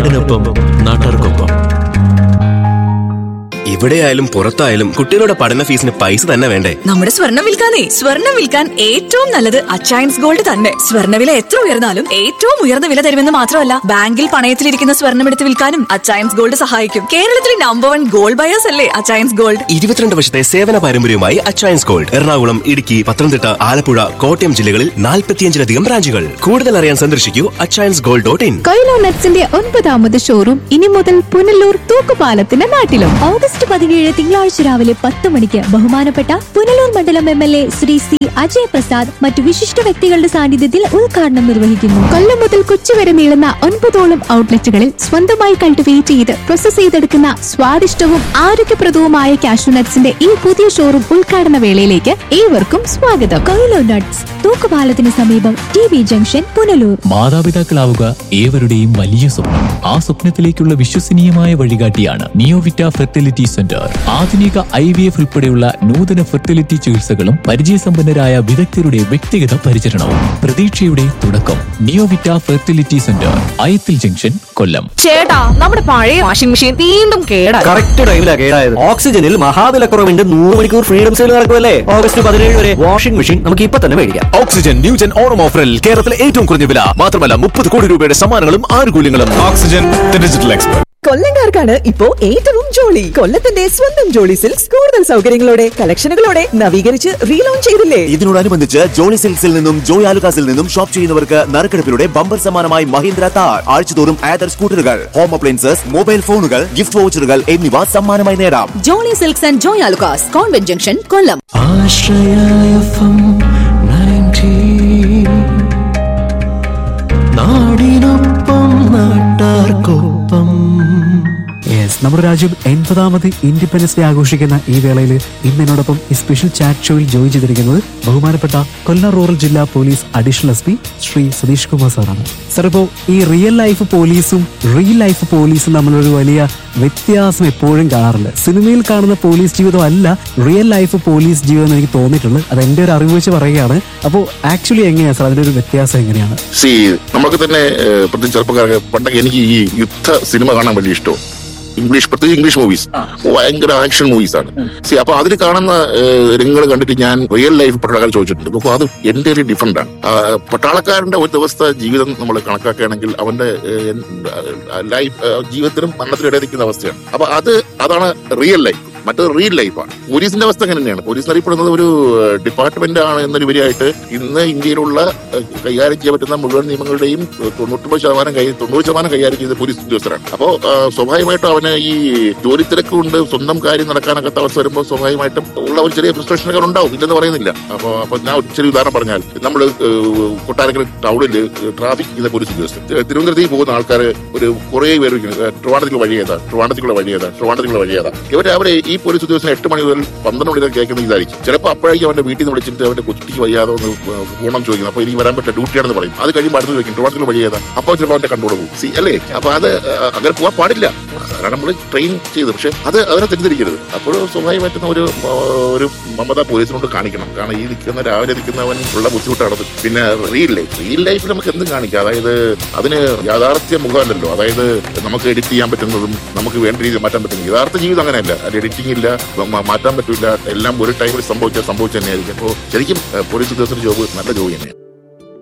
നാടിനൊപ്പം നാട്ടാർക്കൊപ്പം. എവിടെയായാലും പുറത്തായാലും കുട്ടികളുടെ പഠന ഫീസിന് പൈസ തന്നെ വേണ്ടേ? നമ്മുടെ സ്വർണം വിൽക്കാൻ ഏറ്റവും നല്ലത് അച്ചയൻസ് ഗോൾഡ് തന്നെ. സ്വർണ്ണവില എത്ര ഉയർന്നാലും ഏറ്റവും ഉയർന്ന വില തരുമെന്ന് മാത്രമല്ല, ബാങ്കിൽ പണയത്തിലിരിക്കുന്ന സ്വർണം എടുത്ത് വിൽക്കാനും അച്ചയൻസ് ഗോൾഡ് സഹായിക്കും. കേരളത്തിലെ നമ്പർ 1 ഗോൾഡ് ബയേഴ്സ് അല്ലേ അച്ചയൻസ് ഗോൾഡ്. 22 വർഷത്തെ സേവന പാരമ്പര്യവുമായി അച്ചയൻസ് ഗോൾഡ് എറണാകുളം, ഇടുക്കി, പത്തനംതിട്ട, ആലപ്പുഴ, കോട്ടയം ജില്ലകളിൽ 45-ലധികം ബ്രാഞ്ചുകൾ. കൂടുതൽ അറിയാൻ സന്ദർശിക്കൂ achainsgold.in. കൊയിലോ നട്ട്സിന്റെ 9ാമത് ഷോറൂം ഇനി മുതൽ പുനലൂർ തൂക്കുപാലത്തിന്റെ നാട്ടിലും. ഓഗസ്റ്റ് 17 തിങ്കളാഴ്ച രാവിലെ 10 മണിക്ക് ബഹുമാനപ്പെട്ട പുനലൂർ മണ്ഡലം MLA ശ്രീ C. അജയ് പ്രസാദ് മറ്റു വിശിഷ്ട വ്യക്തികളുടെ സാന്നിധ്യത്തിൽ ഉദ്ഘാടനം നിർവഹിക്കുന്നു. കൊല്ലം മുതൽ കൊച്ചി വരെ നീളുന്ന 9ഓളം ഔട്ട്ലെറ്റുകളിൽ സ്വന്തമായി കൾട്ടിവേറ്റ് ചെയ്ത് പ്രോസസ് ചെയ്തെടുക്കുന്ന സ്വാദിഷ്ടവും ആരോഗ്യപ്രദവുമായ കാഷ്യൂ നട്ട്സിന്റെ ഈ പുതിയ ഷോറൂം ഉദ്ഘാടന വേളയിലേക്ക് ഏവർക്കും സ്വാഗതം. കൊയിലോ നട്ട്സ്, തൂക്കുപാലത്തിന് സമീപം TB ജംഗ്ഷൻ, പുനലൂർ. മാതാപിതാക്കളാവുക ഏവരുടെയും വലിയ സ്വപ്നം. ആ സ്വപ്നത്തിലേക്കുള്ള വിശ്വസനീയമായ വഴികാട്ടിയാണ് നിയോവിറ്റ ഫെർട്ടിലിറ്റി സെന്റർ. ആധുനിക IVF ഉൾപ്പെടെയുള്ള നൂതന ഫെർട്ടിലിറ്റി ചികിത്സകളും പരിചയസമ്പന്നരായ വിദഗ്ധരുടെ വ്യക്തിഗത പരിചരണവും പ്രതീക്ഷയുടെ തുടക്കം. നിയോവിറ്റ ഫെർട്ടിലിറ്റി സെന്റർ, അയത്തിൽ ജംഗ്ഷൻ, കൊല്ലം. ചേട്ടാ, നമ്മുടെ പഴയ വാഷിംഗ് മെഷീൻ വീണ്ടും കേടായി. കറക്റ്റ് ടൈമിലാ കേടായത്. ഓക്സിജനിൽ മഹാവിലക്കുറവിന്റെ 100 മണിക്കൂർ ഫ്രീഡം സെയിൽ നടക്കുമല്ലേ? ഓഗസ്റ്റ് 17 വരെ വാഷിംഗ് മെഷീൻ നമുക്ക് ഇപ്പൊ തന്നെ മേടിക്കാം. ഓക്സിജൻ ന്യൂജൻ ഓണം ഓഫറിൽ കേരളത്തിലെ ഏറ്റവും കുറഞ്ഞ വില മാത്രമല്ല 30 കോടി രൂപയുടെ സമ്മാനങ്ങളും ആനുകൂല്യങ്ങളും. Oxygen, the digital expert. കൊല്ലംകാർക്കാണ് ഇപ്പോ ഏറ്റവും ജോളി. കൊല്ലത്തിന്റെ സ്വന്തം ജോളി സിൽക്സ് കൂടുതൽ സൗകര്യങ്ങളോടെ, കളക്ഷനുകളോടെ നവീകരിച്ച് റീലോഞ്ച് ചെയ്തില്ലേ? ഇതിനോടനുബന്ധിച്ച് ജോളി സിൽക്സിൽ നിന്നും ജോയ് ആലുകാസിൽ നിന്നും ഷോപ്പ് ചെയ്യുന്നവർക്ക് നറുക്കെടുപ്പിലൂടെ ബമ്പർ സമ്മാനമായി മഹീന്ദ്ര താർ, ആഴ്ചതോറും ആദർ സ്കൂട്ടറുകൾ, ഹോം അപ്ലയൻസസ്, മൊബൈൽ ഫോണുകൾ, ഗിഫ്റ്റ് വൗച്ചറുകൾ എന്നിവ സമ്മാനമായി നേടാം. Jolly silks and Joy Alukkas, convent junction, കൊല്ലം. നാടിനൊപ്പം നാട്ടാർക്കൊപ്പം. നമ്മുടെ രാജ്യം 80ാമത് ഇൻഡിപെൻഡൻസ് ഡേ ആഘോഷിക്കുന്ന ഈ വേളയിൽ ഇന്ന് എന്നോടൊപ്പം ഈ സ്പെഷ്യൽ ചാറ്റ് ഷോയിൽ ജോയിൻ ചെയ്തിരിക്കുന്നത് ബഹുമാനപ്പെട്ട കൊല്ലം റൂറൽ ജില്ലാ police additional SP Shri Satheesh Kumar സാറാണ്. സാർ, ഇപ്പോൾ ഈ റിയൽ ലൈഫ് പോലീസും തമ്മിലൊരു വലിയ വ്യത്യാസം എപ്പോഴും കാണാറില്ല. സിനിമയിൽ കാണുന്ന പോലീസ് ജീവിതം അല്ല റിയൽ ലൈഫ് പോലീസ് ജീവിതം എന്ന് എനിക്ക് തോന്നിയിട്ടുള്ളത്. അത് എന്റെ ഒരു അറിവ് വെച്ച് പറയുകയാണ്. അപ്പോൾ ആക്ച്വലി എങ്ങനെയാണ് സാർ അതിന്റെ ഒരു വ്യത്യാസം എങ്ങനെയാണ്? നമുക്ക് തന്നെ പ്രത്യേകിച്ച് ചെറുപ്പക്കാർക്ക് പണ്ടൊക്കെ എനിക്ക് ഈ യുദ്ധ സിനിമ കാണാൻ വലിയ ഇഷ്ടം. പ്രത്യേകിച്ച് ഇംഗ്ലീഷ് മൂവീസ് ഭയങ്കര ആക്ഷൻ മൂവീസ് ആണ്. അപ്പൊ അതിൽ കാണുന്ന രംഗങ്ങൾ കണ്ടിട്ട് ഞാൻ റിയൽ ലൈഫ് പട്ടാളക്കാർ ചോദിച്ചിട്ടുണ്ട്. അപ്പോൾ അത് എന്റെ ഒരു ഡിഫറെന്റ് ആണ്. പട്ടാളക്കാരന്റെ ഒരു ദിവസത്തെ ജീവിതം നമ്മൾ കണക്കാക്കുകയാണെങ്കിൽ അവന്റെ ലൈഫ് ജീവിതത്തിനും മരണത്തിനും ഇടയിരിക്കുന്ന അവസ്ഥയാണ്. അപ്പൊ അതാണ് റിയൽ ലൈഫ്. മറ്റൊരു റിയൽ ലൈഫാണ്. പോലീസിന്റെ അവസ്ഥ അങ്ങനെ തന്നെയാണ്. പോലീസ് അറിയപ്പെടുന്നത് ഒരു ഡിപ്പാർട്ട്മെന്റ് ആണ് എന്നൊരുപരിയായിട്ട് ഇന്ന് ഇന്ത്യയിലുള്ള കൈകാര്യം ചെയ്യാൻ പറ്റുന്ന മുഴുവൻ നിയമങ്ങളുടെയും 90% കൈകാര്യം ചെയ്ത പോലീസ് ഉദ്യോഗസ്ഥരാണ്. അപ്പോൾ സ്വാഭാവികമായിട്ടും അവന് ഈ ജോലി തിരക്ക് കൊണ്ട് സ്വന്തം കാര്യം നടക്കാനൊക്കെ അവസ്ഥ വരുമ്പോൾ സ്വാഭാവികമായിട്ടും ഉള്ള ഒരു ചെറിയ ഫ്രസ്ട്രേഷനൊക്കെ ഉണ്ടാവും, ഇല്ലെന്ന് പറയുന്നില്ല. അപ്പൊ ഞാൻ ചെറിയ ഉദാഹരണം പറഞ്ഞാൽ, നമ്മൾ കൊട്ടാരക്കര ടൗണിൽ ട്രാഫിക് ചെയ്യുന്ന പോലീസ് ഉദ്യോഗസ്ഥർ, തിരുവനന്തപുരത്തേക്ക് പോകുന്ന ആൾക്കാർ ഒരു കുറേ പേര് ട്രിവാൻഡ്രത്തേക്കുള്ള വഴി ഏതാ ഇവരെ ഈ പോലീസ് ഉദ്യോഗസ്ഥന് 8 മണി മുതൽ 12 മണി വരെ കേൾക്കുന്നത് ഇതായിരിക്കും. ചിലപ്പോൾ അപ്പോഴേക്കും അവന്റെ വീട്ടിൽ നിന്ന് വിളിച്ചിട്ട് അവന്റെ കുട്ടിക്ക് വയ്യാതെ ഒന്ന് ഗുണം ചോദിക്കുന്നു. അപ്പൊ എനിക്ക് വരാൻ പറ്റില്ല, ഡ്യൂട്ടിയാണെന്ന് പറയും. അത് കഴിയുമ്പോൾ അടുത്ത് ചോദിക്കും ട്രിവാൻഡ്രത്തിൽ വഴി ഏതാ. അപ്പോൾ ചിലപ്പോൾ അവന്റെ കണ്ടോട് പോകും. അല്ലേ? അപ്പൊ അത് അങ്ങനെ പോകാൻ പാടില്ല. അതാണ് നമ്മൾ ട്രെയിൻ ചെയ്ത്. പക്ഷെ അതിനെ തെറ്റിദ്ധരിക്കരുത്. അപ്പോഴും സ്വാഭാവികമായിട്ടും ഒരു മമത പോലീസിനോട് കാണിക്കണം. കാരണം ഈ രാവിലെ നിൽക്കുന്നവൻ ഉള്ള ബുദ്ധിമുട്ടാണത്. പിന്നെ റിയൽ ലൈഫിൽ നമുക്ക് എന്തും കാണിക്കാം. അതായത് അതിന് യാഥാർത്ഥ്യ മുഖമല്ലല്ലോ. അതായത് നമുക്ക് എഡിറ്റ് ചെയ്യാൻ പറ്റുന്നതും നമുക്ക് വേണ്ട രീതിയിൽ മാറ്റാൻ പറ്റുന്നത്. യഥാർത്ഥ ജീവിതം അങ്ങനെയല്ല. അത് എഡിറ്റിംഗ് ഇല്ല, മാറ്റാൻ പറ്റില്ല. എല്ലാം ഒരു ടൈമിൽ സംഭവിച്ച തന്നെയായിരിക്കും. അപ്പോൾ ശരിക്കും പോലീസ് ഉദ്യോഗസ്ഥരുടെ ജോബ് നല്ല ജോബ് തന്നെയാണ്.